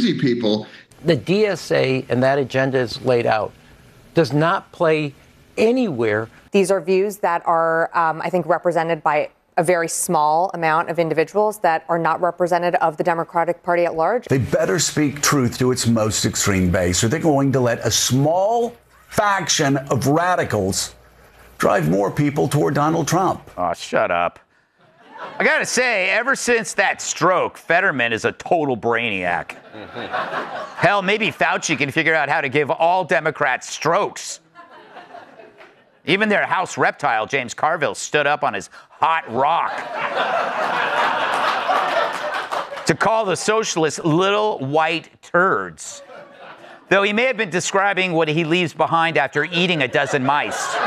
crazy people. The DSA and that agenda is laid out does not play anywhere. These are views that are, I think, represented by a very small amount of individuals that are not representative of the Democratic Party at large. They better speak truth to its most extreme base, or they're going to let a small faction of radicals drive more people toward Donald Trump. Oh, shut up. I gotta say, ever since that stroke, Fetterman is a total brainiac. Hell, maybe Fauci can figure out how to give all Democrats strokes. Even their House reptile, James Carville, stood up on his hot rock to call the socialists little white turds. Though he may have been describing what he leaves behind after eating a dozen mice.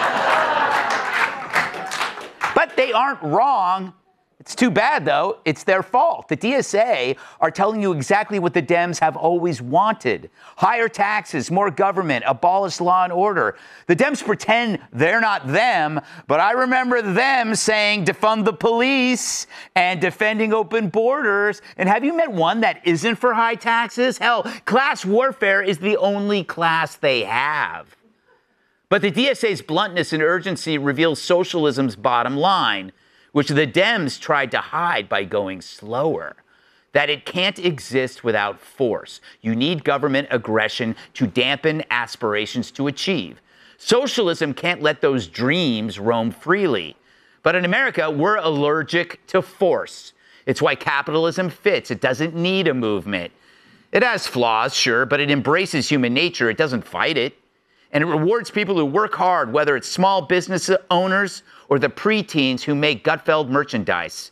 But they aren't wrong. It's too bad, though. It's their fault. The DSA are telling you exactly what the Dems have always wanted. Higher taxes, more government, abolish law and order. The Dems pretend they're not them, but I remember them saying defund the police and defending open borders. And have you met one that isn't for high taxes? Hell, class warfare is the only class they have. But the DSA's bluntness and urgency reveals socialism's bottom line, which the Dems tried to hide by going slower, that it can't exist without force. You need government aggression to dampen aspirations to achieve. Socialism can't let those dreams roam freely. But in America, we're allergic to force. It's why capitalism fits. It doesn't need a movement. It has flaws, sure, but it embraces human nature. It doesn't fight it. And it rewards people who work hard, whether it's small business owners or the preteens who make Gutfeld merchandise.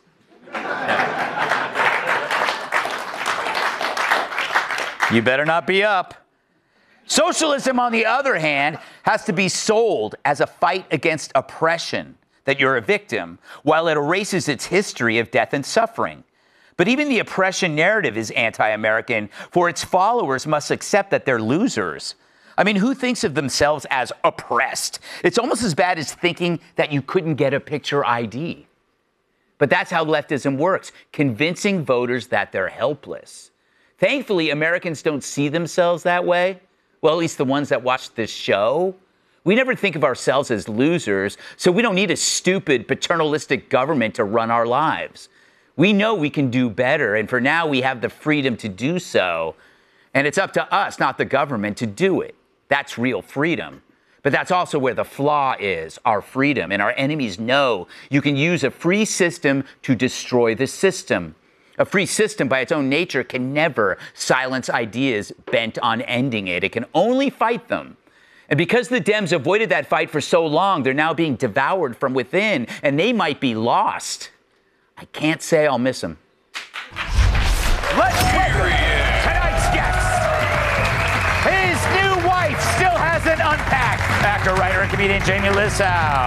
You better not be up. Socialism, on the other hand, has to be sold as a fight against oppression, that you're a victim, while it erases its history of death and suffering. But even the oppression narrative is anti-American, for its followers must accept that they're losers. I mean, who thinks of themselves as oppressed? It's almost as bad as thinking that you couldn't get a picture ID. But that's how leftism works, convincing voters that they're helpless. Thankfully, Americans don't see themselves that way. Well, at least the ones that watch this show. We never think of ourselves as losers, so we don't need a stupid paternalistic government to run our lives. We know we can do better, and for now we have the freedom to do so. And it's up to us, not the government, to do it. That's real freedom. But that's also where the flaw is, our freedom. And our enemies know you can use a free system to destroy the system. A free system, by its own nature, can never silence ideas bent on ending it. It can only fight them. And because the Dems avoided that fight for so long, they're now being devoured from within, and they might be lost. I can't say I'll miss them. Let's welcome tonight's guest. His new wife still hasn't unpacked. Actor, writer, and comedian Jamie Lissow.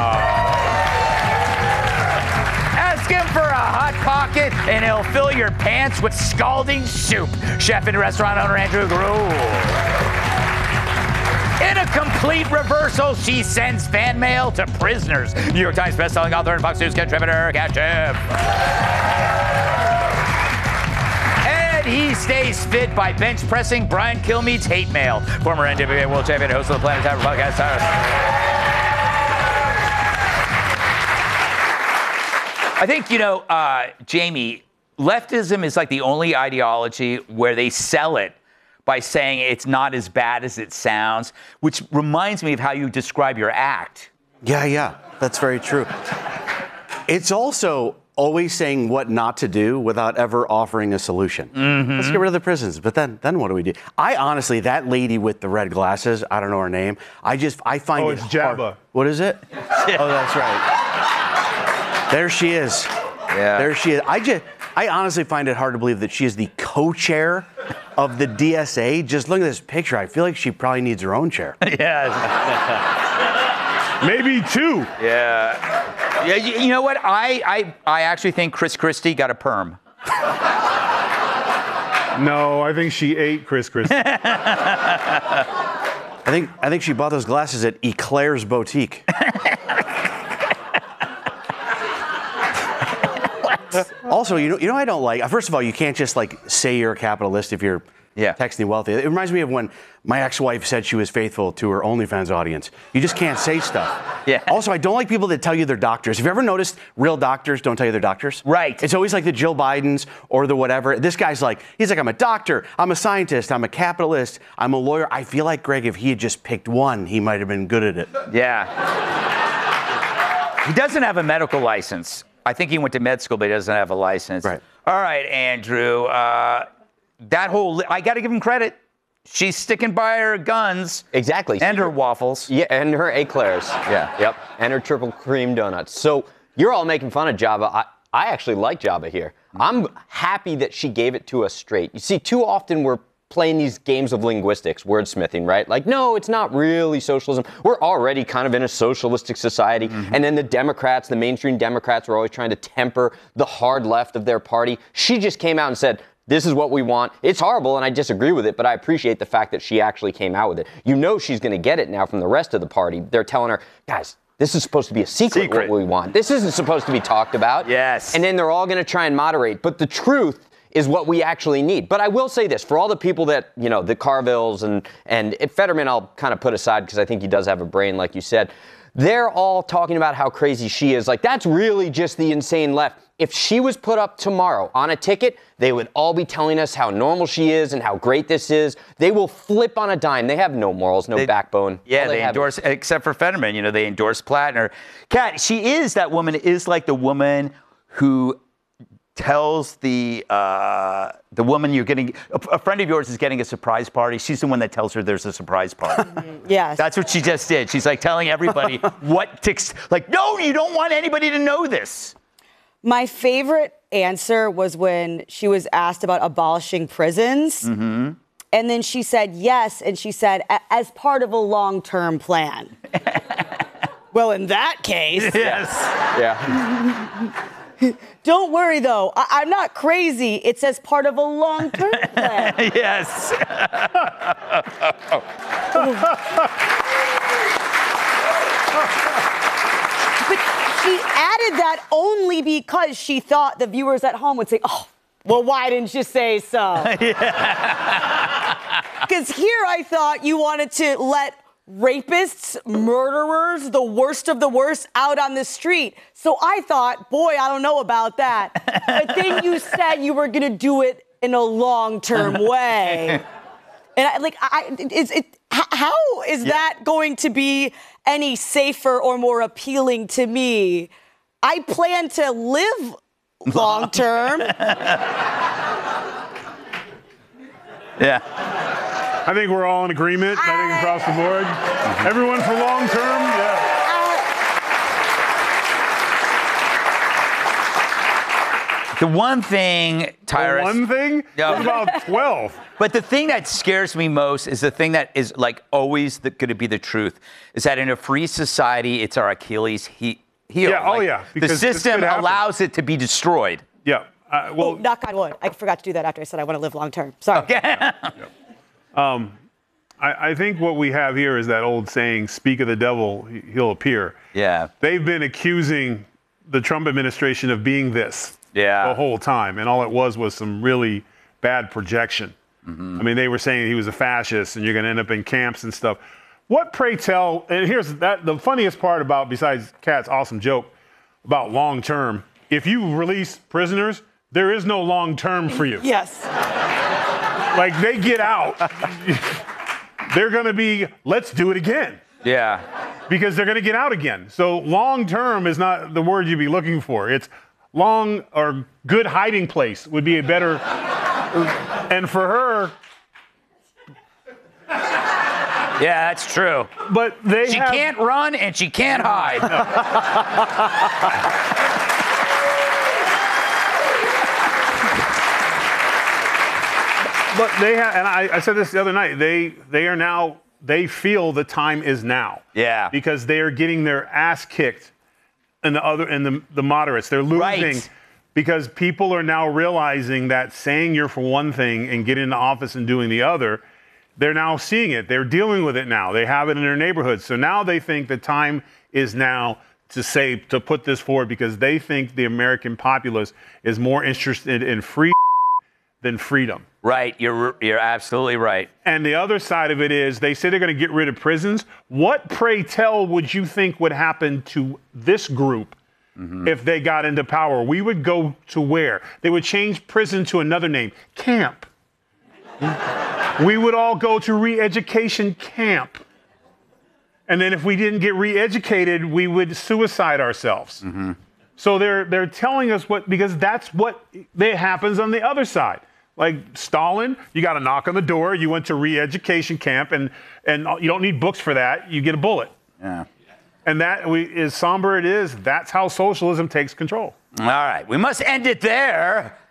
Ask him for a Hot Pocket, and he'll fill your pants with scalding soup. Chef and restaurant owner Andrew Gruel. In a complete reversal, she sends fan mail to prisoners. New York Times bestselling author and Fox News contributor, Kat Schiff. And he stays fit by bench pressing Brian Kilmeade's hate mail. Former NWA World Champion, host of the Planet Time podcast. I think, Jamie, leftism is like the only ideology where they sell it by saying it's not as bad as it sounds, which reminds me of how you describe your act. Yeah, that's very true. It's also always saying what not to do without ever offering a solution. Mm-hmm. Let's get rid of the prisons, but then what do we do? I honestly, that lady with the red glasses, I don't know her name. I find it it's Jabba. hard. What is it? Oh, that's right. There she is. Yeah. There she is. I honestly find it hard to believe that she is the co-chair of the DSA. Just look at this picture. I feel like she probably needs her own chair. Yeah. Maybe two. Yeah. You know what? I actually think Chris Christie got a perm. No, I think she ate Chris Christie. I think she bought those glasses at Eclair's Boutique. Also, you know I don't like. First of all, you can't just say you're a capitalist if you're Yeah. texting wealthy. It reminds me of when my ex-wife said she was faithful to her OnlyFans audience. You just can't say stuff. Yeah. Also, I don't like people that tell you they're doctors. Have you ever noticed real doctors don't tell you they're doctors? Right. It's always like the Jill Bidens or the whatever. This guy's like, I'm a doctor, I'm a scientist, I'm a capitalist, I'm a lawyer. I feel like, Greg, if he had just picked one, he might have been good at it. Yeah. He doesn't have a medical license. I think he went to med school, but he doesn't have a license. Right. All right, Andrew. I got to give him credit. She's sticking by her guns. Exactly. And her waffles. Yeah, and her eclairs. Yeah. Yep. And her triple cream donuts. So you're all making fun of Jabba. I actually like Jabba here. I'm happy that she gave it to us straight. You see, too often we're playing these games of linguistics, wordsmithing, right? Like, no, it's not really socialism. We're already kind of in a socialistic society. And then the Democrats, the mainstream Democrats, are always trying to temper the hard left of their party. She just came out and said, this is what we want. It's horrible, and I disagree with it, but I appreciate the fact that she actually came out with it. You know she's going to get it now from the rest of the party. They're telling her, guys, this is supposed to be a secret. What we want. This isn't supposed to be talked about. Yes. And then they're all going to try and moderate. But the truth is what we actually need. But I will say this, for all the people that, the Carvilles and Fetterman I'll kind of put aside because I think he does have a brain, like you said. They're all talking about how crazy she is. Like, that's really just the insane left. If she was put up tomorrow on a ticket, they would all be telling us how normal she is and how great this is. They will flip on a dime. They have no morals, no backbone. Yeah, All they have endorse, except for Fetterman, they endorse Plattner. Kat, that woman is like the woman who tells the woman you're getting, a friend of yours is getting a surprise party. She's the one that tells her there's a surprise party. Yes. That's what she just did. She's like telling everybody what ticks, like, no, you don't want anybody to know this. My favorite answer was when she was asked about abolishing prisons. And then she said yes, and she said, as part of a long-term plan. Well, in that case. Yes. Yeah. Don't worry, though. I'm not crazy. It's as part of a long-term plan. Yes. But she added that only because she thought the viewers at home would say, oh, well, why didn't you say so? Because here I thought you wanted to let rapists, murderers, the worst of the worst out on the street. So I thought, boy, I don't know about that. But then you said you were going to do it in a long-term way. And how is that going to be any safer or more appealing to me? I plan to live long-term. Yeah. I think we're all in agreement. I think across the board. Everyone for long term, yeah. The one thing, Tyrus. One thing? No. What about 12? But the thing that scares me most is the thing that is like always going to be the truth, is that in a free society, it's our Achilles heel. Yeah, oh, yeah, The because this system could happen. allows it to be destroyed. Yeah. Well, Knock on wood. I forgot to do that after I said I want to live long-term. Sorry. I think what we have here is that old saying, speak of the devil, he'll appear. Yeah. They've been accusing the Trump administration of being this the whole time, and all it was some really bad projection. I mean, they were saying he was a fascist and you're going to end up in camps and stuff. What, pray tell, and here's the funniest part about, besides Kat's awesome joke about long term, if you release prisoners, there is no long term for you. Yes. Like, they get out. They're going to be, let's do it again. Yeah. Because they're going to get out again. So long term is not the word you'd be looking for. It's long or good hiding place would be a better. And for her. Yeah, that's true. But she can't run and she can't hide. But they have, and I said this the other night, they feel the time is now. Yeah. Because they are getting their ass kicked in the moderates. They're losing Right. because people are now realizing that saying you're for one thing and getting into office and doing the other, they're now seeing it. They're dealing with it now. They have it in their neighborhoods. So now they think the time is now to put this forward because they think the American populace is more interested in free than freedom. Right, you're absolutely right. And the other side of it is they say they're going to get rid of prisons. What, pray tell, would you think would happen to this group if they got into power? We would go to where? They would change prison to another name, camp. We would all go to re-education camp. And then if we didn't get re-educated, we would suicide ourselves. So they're telling us because that's what happens on the other side. Like Stalin, you got to knock on the door. You went to re-education camp, and you don't need books for that. You get a bullet. Yeah. And that, as somber it is, that's how socialism takes control. All right. We must end it there.